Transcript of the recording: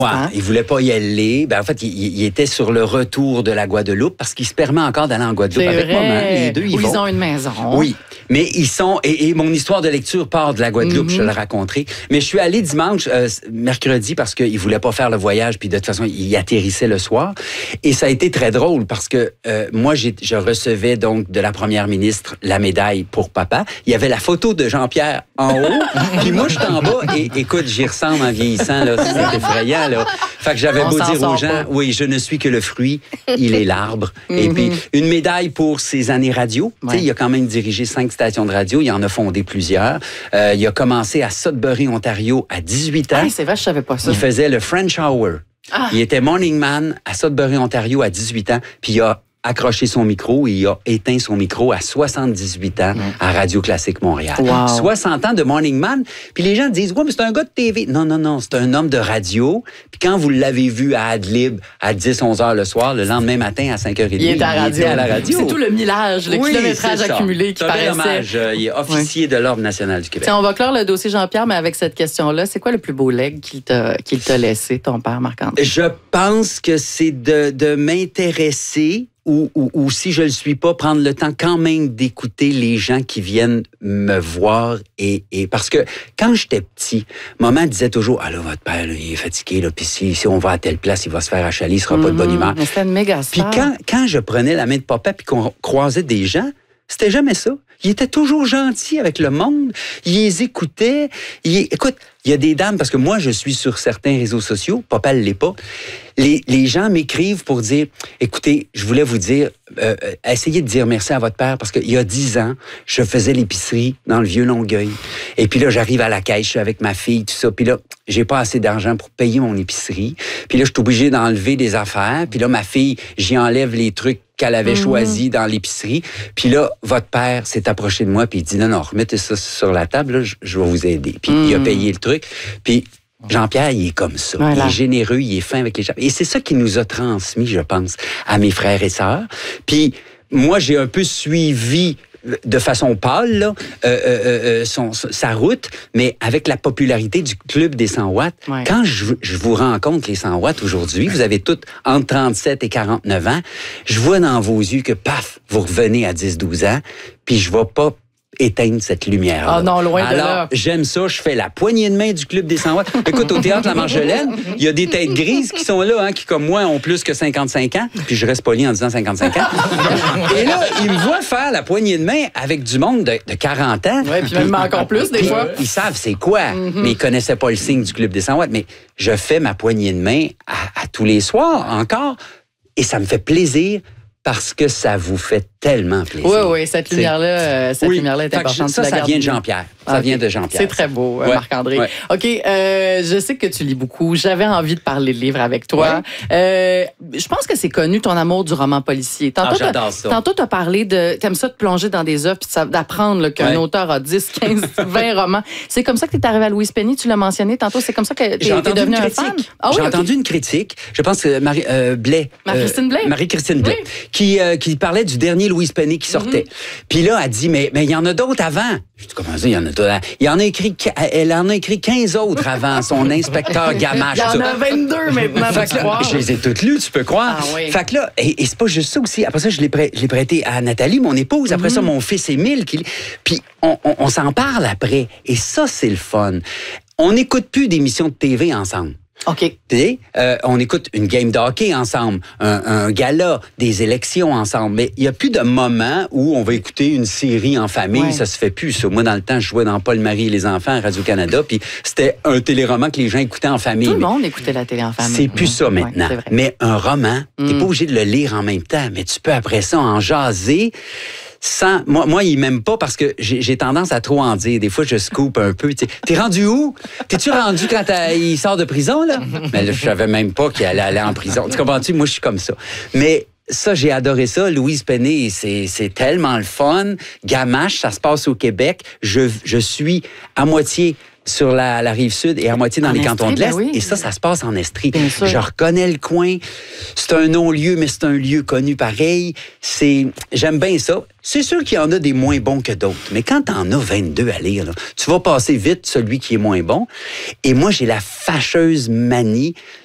Il voulait pas y aller. En fait, il était sur le retour de la Guadeloupe parce qu'il se permet encore d'aller en Guadeloupe avec maman. Les deux, ils ont une maison. Oui, mais ils sont... Et mon histoire de lecture part de la Guadeloupe, je te le raconterai. Mais je suis allé dimanche, mercredi, parce qu'il voulait pas faire le voyage, puis de toute façon, il atterrissait le soir. Et ça a été très drôle parce que moi, je recevais donc de la première ministre la médaille pour papa. Il y avait la photo de Jean-Pierre en haut, puis moi, j'étais en bas. Et écoute, j'y ressemble en vieillissant, là. C'est effrayant, là. Fait que j'avais beau dire aux gens, oui, je ne suis que le fruit, il est l'arbre. Et puis, une médaille pour ses années radio. Tu sais, il a quand même dirigé 5 stations de radio. Il en a fondé plusieurs. Il a commencé à Sudbury, Ontario, à 18 ans. C'est vrai, je savais pas ça. Il faisait le French Hour. Il était morning man à Sudbury, Ontario, à 18 ans. Puis il a accroché son micro et il a éteint son micro à 78 ans à Radio Classique Montréal. 60 ans de morning man. Puis les gens disent, ouais, mais c'est un gars de TV. Non, c'est un homme de radio. Puis quand vous l'avez vu à Adlib à 10-11 heures le soir, le lendemain matin à 5h30, il était à la radio. C'est tout le millage, le kilométrage accumulé qui paraissait. Hommage. Il est officier de l'Ordre national du Québec. T'sais, on va clore le dossier Jean-Pierre, mais avec cette question-là, c'est quoi le plus beau legs qu'il t'a laissé, ton père Marc-André? Je pense que c'est de m'intéresser ou si je le suis pas, prendre le temps quand même d'écouter les gens qui viennent me voir et parce que quand j'étais petit, maman disait toujours, ah là, votre père, là, il est fatigué, là, puis si on va à telle place, il va se faire achaler, il sera pas de bonne humeur. C'était une méga star. Puis quand je prenais la main de papa puis qu'on croisait des gens, c'était jamais ça. Il était toujours gentil avec le monde. Il les écoutait. Écoute, il y a des dames, parce que moi, je suis sur certains réseaux sociaux, papa ne l'est pas. Les gens m'écrivent pour dire, écoutez, je voulais vous dire, essayez de dire merci à votre père, parce qu'il y a 10 ans, je faisais l'épicerie dans le Vieux-Longueuil. Et puis là, j'arrive à la caisse, je suis avec ma fille, tout ça. Puis là, j'ai pas assez d'argent pour payer mon épicerie. Puis là, je suis obligé d'enlever des affaires. Puis là, ma fille, j'y enlève les trucs qu'elle avait choisi dans l'épicerie. Puis là, votre père s'est approché de moi puis il dit, non, remettez ça sur la table, là, je vais vous aider. Puis il a payé le truc. Puis Jean-Pierre, il est comme ça. Voilà. Il est généreux, il est fin avec les gens. Et c'est ça qui nous a transmis, je pense, à mes frères et sœurs. Puis moi, j'ai un peu suivi de façon pâle, là, sa route, mais avec la popularité du Club des 100 watts, quand je vous rencontre les 100 watts aujourd'hui, vous avez toutes entre 37 et 49 ans, je vois dans vos yeux que, paf, vous revenez à 10-12 ans, puis je ne vais pas éteindre cette lumière. Ah non, loin de là. Alors, j'aime ça. Je fais la poignée de main du Club des 100 watts. Écoute, au Théâtre La Marjolaine, il y a des têtes grises qui sont là, hein, qui, comme moi, ont plus que 55 ans. Puis je reste poli en disant 55 ans. Et là, ils me voient faire la poignée de main avec du monde de 40 ans. Oui, puis même encore plus, des fois. Ils savent c'est quoi, mais ils connaissaient pas le signe du Club des 100 watts. Mais je fais ma poignée de main à tous les soirs, encore. Et ça me fait plaisir parce que ça vous fait tellement plaisir. Oui, cette lumière-là, lumière-là est importante. Ça vient de Jean-Pierre. Ça vient de Jean-Pierre. C'est très beau, Marc-André. Ouais. OK, je sais que tu lis beaucoup. J'avais envie de parler de livres avec toi. Ouais. Je pense que c'est connu, ton amour du roman policier. J'adore ça. Tantôt, tu as parlé de... T'aimes ça de plonger dans des œuvres puis d'apprendre qu'un auteur a 10, 15, 20 romans. C'est comme ça que tu es arrivé à Louise Penny, tu l'as mentionné tantôt. C'est comme ça que tu es devenu un fan? J'ai entendu une critique. Je pense que Marie-Christine Blais. Marie-Christine Blais. Qui parlait du dernier Louise Penny qui sortait. Puis là, elle dit, mais il y en a d'autres avant. Je dis, comment ça, il y en a d'autres? Elle en a écrit 15 autres avant, son inspecteur Gamache. Il y en a 22 maintenant. Je les ai toutes lues, tu peux croire. Ah, oui. Fait que là, et c'est pas juste ça aussi. Après ça, je l'ai prêté à Nathalie, mon épouse. Après ça, mon fils Émile. Puis on s'en parle après. Et ça, c'est le fun. On n'écoute plus d'émissions de TV ensemble. OK. On écoute une game de hockey ensemble, un gala, des élections ensemble. Mais il n'y a plus de moment où on va écouter une série en famille. Ouais. Ça se fait plus, ça. Moi, dans le temps, je jouais dans Paul, Marie et les enfants à Radio-Canada, puis c'était un téléroman que les gens écoutaient en famille. Tout le monde écoutait la télé en famille. C'est plus ça maintenant. Ouais, mais un roman, t'es pas obligé de le lire en même temps, mais tu peux après ça en jaser. Moi, il m'aime pas parce que j'ai tendance à trop en dire. Des fois, je scoop un peu. T'es rendu où? T'es-tu rendu quand il sort de prison, là? Mais là, je savais même pas qu'il allait aller en prison. Tu comprends-tu? Moi, je suis comme ça. Mais ça, j'ai adoré ça. Louise Penny, c'est tellement le fun. Gamache, ça se passe au Québec. Je suis à moitié sur la rive sud et à moitié dans les cantons de l'Est. Oui. Et ça se passe en Estrie. Je reconnais le coin. C'est un non-lieu, mais c'est un lieu connu pareil. J'aime bien ça. C'est sûr qu'il y en a des moins bons que d'autres. Mais quand t'en as 22 à lire, là, tu vas passer vite celui qui est moins bon. Et moi, j'ai la fâcheuse manie